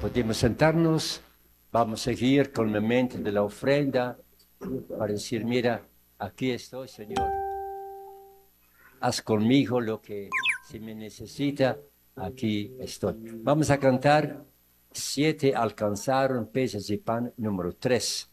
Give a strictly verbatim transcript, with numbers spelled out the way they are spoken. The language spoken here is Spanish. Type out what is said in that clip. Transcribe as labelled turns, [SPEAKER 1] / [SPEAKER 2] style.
[SPEAKER 1] Podemos sentarnos, vamos a seguir con el momento de la ofrenda para decir, mira, aquí estoy, Señor. Haz conmigo lo que se me necesita, aquí estoy. Vamos a cantar siete alcanzaron peces de pan número tres.